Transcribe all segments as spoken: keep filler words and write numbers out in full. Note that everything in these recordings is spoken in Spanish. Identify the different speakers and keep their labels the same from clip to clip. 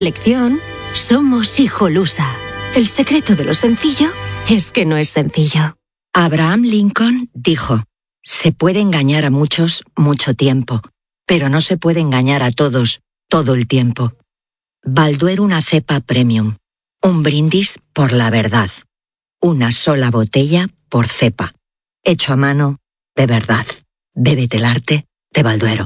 Speaker 1: Lección, somos Hijolusa. El secreto de lo sencillo es que no es sencillo.
Speaker 2: Abraham Lincoln dijo: se puede engañar a muchos mucho tiempo, pero no se puede engañar a todos todo el tiempo. Balduero una cepa premium. Un brindis por la verdad. Una sola botella por cepa. Hecho a mano, de verdad. Bébete el arte de Balduero.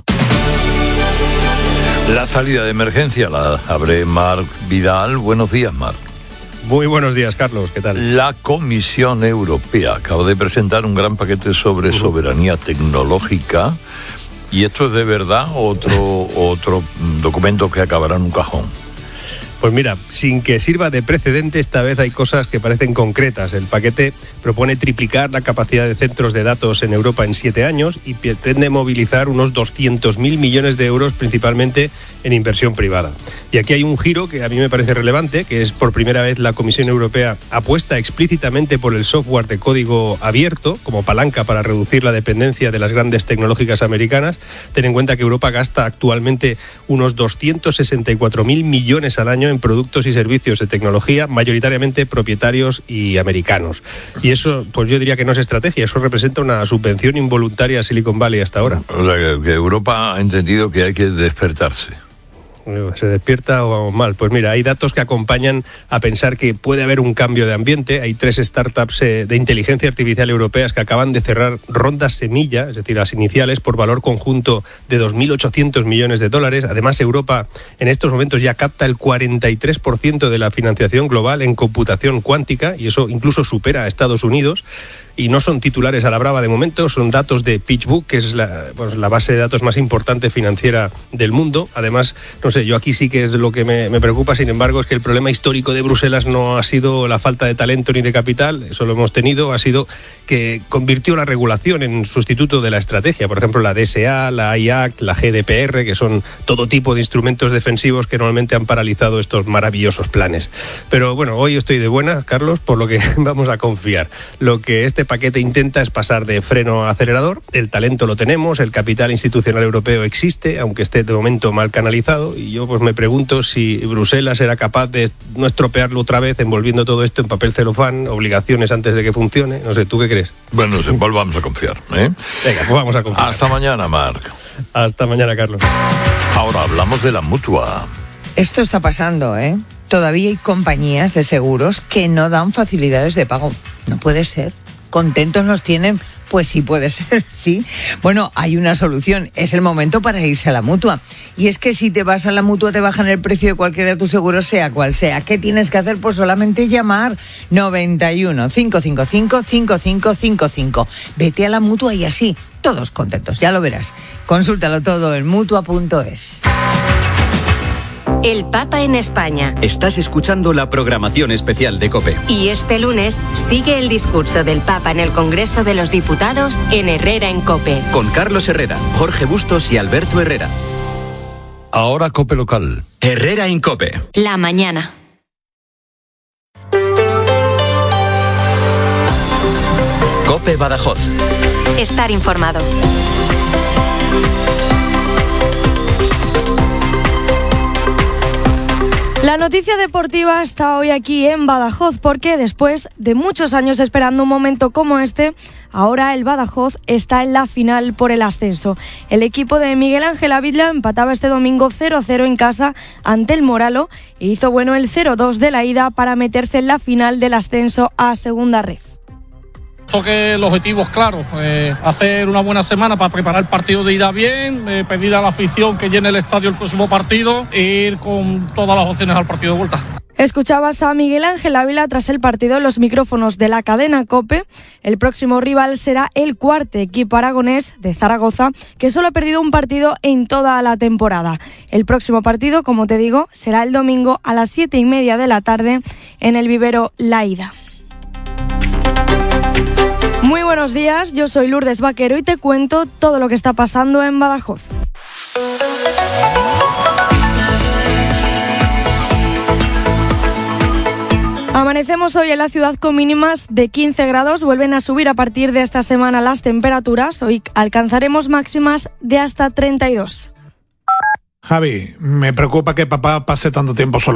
Speaker 3: La salida de emergencia la abre Marc Vidal. Buenos días, Marc.
Speaker 4: Muy buenos días, Carlos. ¿Qué tal?
Speaker 3: La Comisión Europea acaba de presentar un gran paquete sobre soberanía tecnológica. ¿Y esto es de verdad otro, otro documento que acabará en un cajón?
Speaker 4: Pues mira, sin que sirva de precedente, esta vez hay cosas que parecen concretas. El paquete propone triplicar la capacidad de centros de datos en Europa en siete años y pretende movilizar unos doscientos mil millones de euros, principalmente en inversión privada. Y aquí hay un giro que a mí me parece relevante, que es por primera vez la Comisión Europea apuesta explícitamente por el software de código abierto como palanca para reducir la dependencia de las grandes tecnológicas americanas. Ten en cuenta que Europa gasta actualmente unos doscientos sesenta y cuatro mil millones al año en productos y servicios de tecnología, mayoritariamente propietarios y americanos. Y eso, pues yo diría que no es estrategia, eso representa una subvención involuntaria a Silicon Valley hasta ahora.
Speaker 3: O sea, que, que Europa ha entendido que hay que despertarse.
Speaker 4: ¿Se despierta o vamos mal? Pues mira, hay datos que acompañan a pensar que puede haber un cambio de ambiente. Hay tres startups eh, de inteligencia artificial europeas que acaban de cerrar rondas semilla, es decir, las iniciales, por valor conjunto de dos mil ochocientos millones de dólares. Además, Europa en estos momentos ya capta el cuarenta y tres por ciento de la financiación global en computación cuántica, y eso incluso supera a Estados Unidos. Y no son titulares a la brava de momento, son datos de PitchBook, que es la, pues, la base de datos más importante financiera del mundo. Además, no sé, yo aquí sí que es lo que me, me preocupa, sin embargo, es que el problema histórico de Bruselas no ha sido la falta de talento ni de capital, eso lo hemos tenido, ha sido que convirtió la regulación en sustituto de la estrategia. Por ejemplo, la D S A, la I A C T, la G D P R, que son todo tipo de instrumentos defensivos que normalmente han paralizado estos maravillosos planes. Pero bueno, hoy estoy de buena, Carlos, por lo que vamos a confiar. Lo que este paquete intenta es pasar de freno a acelerador. El talento lo tenemos, el capital institucional europeo existe, aunque esté de momento mal canalizado, y yo pues me pregunto si Bruselas será capaz de no estropearlo otra vez envolviendo todo esto en papel celofán, obligaciones antes de que funcione. No sé, ¿tú qué crees?
Speaker 3: Bueno, volvamos a confiar, ¿eh?
Speaker 4: Venga, pues vamos a confiar.
Speaker 3: Hasta mañana, Marc.
Speaker 4: Hasta mañana, Carlos.
Speaker 3: Ahora hablamos de la Mutua.
Speaker 5: Esto está pasando, ¿eh? Todavía hay compañías de seguros que no dan facilidades de pago. No puede ser. ¿Contentos nos tienen? Pues sí puede ser, sí. Bueno, hay una solución, es el momento para irse a la Mutua. Y es que si te vas a la Mutua te bajan el precio de cualquiera de tus seguros, sea cual sea. ¿Qué tienes que hacer? Pues solamente llamar noventa y uno, cinco cinco cinco, cinco cinco cinco cinco. Vete a la Mutua y así, todos contentos, ya lo verás. Consúltalo todo en mutua punto es.
Speaker 6: El Papa en España.
Speaker 7: Estás escuchando la programación especial de COPE.
Speaker 6: Y este lunes sigue el discurso del Papa en el Congreso de los Diputados en Herrera en COPE.
Speaker 7: Con Carlos Herrera, Jorge Bustos y Alberto Herrera.
Speaker 3: Ahora COPE local.
Speaker 7: Herrera en COPE.
Speaker 6: La mañana.
Speaker 7: COPE Badajoz.
Speaker 6: Estar informado.
Speaker 8: La noticia deportiva está hoy aquí en Badajoz porque después de muchos años esperando un momento como este, ahora el Badajoz está en la final por el ascenso. El equipo de Miguel Ángel Ávila empataba este domingo cero cero en casa ante el Moralo e hizo bueno el cero dos de la ida para meterse en la final del ascenso a Segunda Ref.
Speaker 9: Que el objetivo es claro, eh, hacer una buena semana para preparar el partido de ida bien, eh, pedir a la afición que llene el estadio el próximo partido e ir con todas las opciones al partido de vuelta.
Speaker 8: Escuchabas a Miguel Ángel Ávila tras el partido en los micrófonos de la cadena COPE. El próximo rival será el cuarto equipo aragonés de Zaragoza, que solo ha perdido un partido en toda la temporada. El próximo partido, como te digo, será el domingo a las siete y media de la tarde en el vivero La Ida. Muy buenos días, yo soy Lourdes Vaquero y te cuento todo lo que está pasando en Badajoz. Amanecemos hoy en la ciudad con mínimas de quince grados, vuelven a subir a partir de esta semana las temperaturas, hoy alcanzaremos máximas de hasta treinta y dos.
Speaker 10: Javi, me preocupa que papá pase tanto tiempo solo